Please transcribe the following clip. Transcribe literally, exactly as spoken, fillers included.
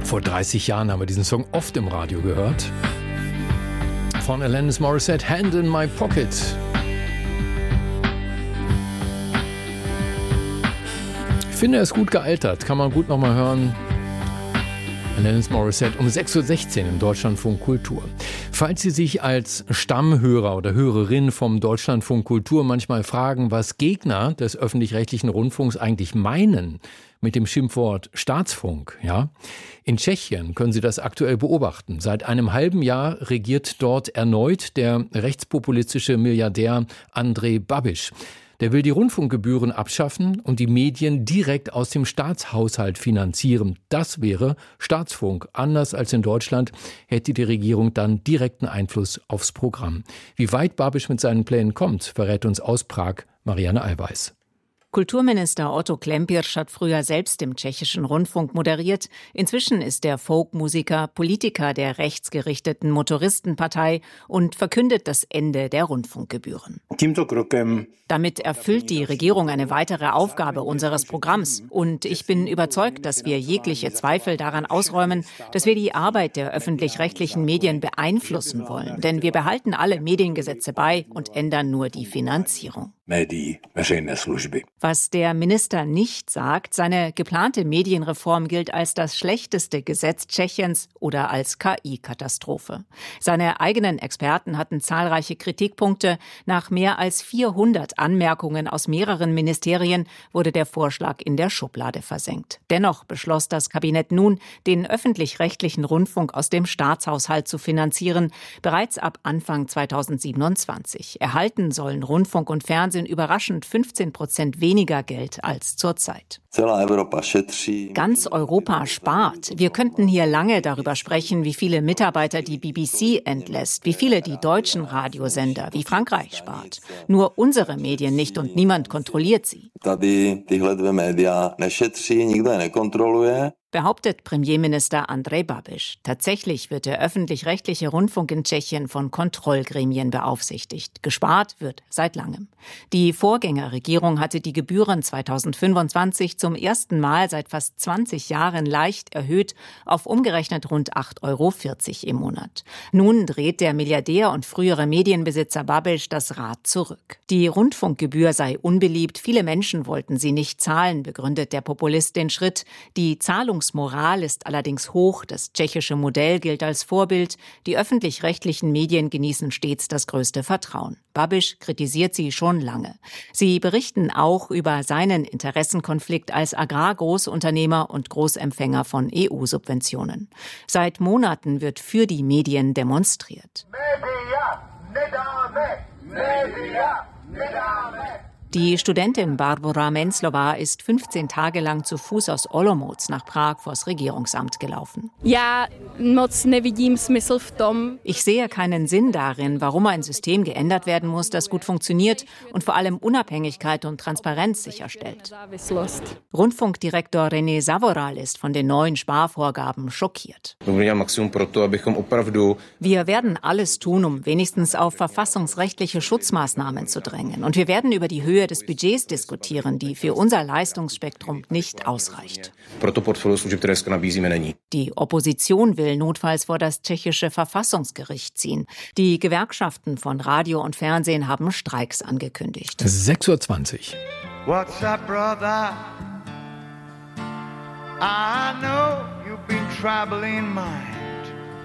Vor dreißig Jahren haben wir diesen Song oft im Radio gehört. Von Alanis Morissette, Hand in My Pocket. Ich finde, er ist gut gealtert, kann man gut nochmal hören. Alanis Morissette um sechs Uhr sechzehn im Deutschlandfunk Kultur. Falls Sie sich als Stammhörer oder Hörerin vom Deutschlandfunk Kultur manchmal fragen, was Gegner des öffentlich-rechtlichen Rundfunks eigentlich meinen mit dem Schimpfwort Staatsfunk, ja? In Tschechien können Sie das aktuell beobachten. Seit einem halben Jahr regiert dort erneut der rechtspopulistische Milliardär Andrej Babiš. Der will die Rundfunkgebühren abschaffen und die Medien direkt aus dem Staatshaushalt finanzieren. Das wäre Staatsfunk. Anders als in Deutschland hätte die Regierung dann direkten Einfluss aufs Programm. Wie weit Babiš mit seinen Plänen kommt, verrät uns aus Prag Marianne Allweis. Kulturminister Otto Klempirsch hat früher selbst im tschechischen Rundfunk moderiert. Inzwischen ist er Folkmusiker, Politiker der rechtsgerichteten Motoristenpartei und verkündet das Ende der Rundfunkgebühren. Damit erfüllt die Regierung eine weitere Aufgabe unseres Programms. Und ich bin überzeugt, dass wir jegliche Zweifel daran ausräumen, dass wir die Arbeit der öffentlich-rechtlichen Medien beeinflussen wollen. Denn wir behalten alle Mediengesetze bei und ändern nur die Finanzierung. Was der Minister nicht sagt, seine geplante Medienreform gilt als das schlechteste Gesetz Tschechiens oder als K I-Katastrophe. Seine eigenen Experten hatten zahlreiche Kritikpunkte. Nach mehr als vierhundert Anmerkungen aus mehreren Ministerien wurde der Vorschlag in der Schublade versenkt. Dennoch beschloss das Kabinett nun, den öffentlich-rechtlichen Rundfunk aus dem Staatshaushalt zu finanzieren, bereits ab Anfang zweitausendsiebenundzwanzig. Erhalten sollen Rundfunk und Fernsehen überraschend fünfzehn Prozent weniger Geld als zurzeit. Ganz Europa spart. Wir könnten hier lange darüber sprechen, wie viele Mitarbeiter die B B C entlässt, wie viele die deutschen Radiosender, wie Frankreich spart. Nur unsere Medien nicht und niemand kontrolliert sie. Behauptet Premierminister Andrej Babiš. Tatsächlich wird der öffentlich-rechtliche Rundfunk in Tschechien von Kontrollgremien beaufsichtigt. Gespart wird seit langem. Die Vorgängerregierung hatte die Gebühren zweitausendfünfundzwanzig zum ersten Mal seit fast zwanzig Jahren leicht erhöht auf umgerechnet rund acht Euro vierzig im Monat. Nun dreht der Milliardär und frühere Medienbesitzer Babiš das Rad zurück. Die Rundfunkgebühr sei unbeliebt, viele Menschen wollten sie nicht zahlen, begründet der Populist den Schritt. Die Zahlung Moral ist allerdings hoch. Das tschechische Modell gilt als Vorbild. Die öffentlich-rechtlichen Medien genießen stets das größte Vertrauen. Babiš kritisiert sie schon lange. Sie berichten auch über seinen Interessenkonflikt als Agrargroßunternehmer und Großempfänger von E U-Subventionen. Seit Monaten wird für die Medien demonstriert. Media, nedame, media, nedame. Die Studentin Barbora Menclova ist fünfzehn Tage lang zu Fuß aus Olomouc nach Prag vors Regierungsamt gelaufen. Ja, moc nevidím smysl v tom. Ich sehe keinen Sinn darin, warum ein System geändert werden muss, das gut funktioniert und vor allem Unabhängigkeit und Transparenz sicherstellt. Rundfunkdirektor René Savoral ist von den neuen Sparvorgaben schockiert. Wir werden alles tun, um wenigstens auf verfassungsrechtliche Schutzmaßnahmen zu drängen. Und wir werden über die Höhe des Budgets diskutieren, die für unser Leistungsspektrum nicht ausreicht. Die Opposition will notfalls vor das tschechische Verfassungsgericht ziehen. Die Gewerkschaften von Radio und Fernsehen haben Streiks angekündigt. sechs Uhr zwanzig. What's up, brother? I know you've been troubling mine.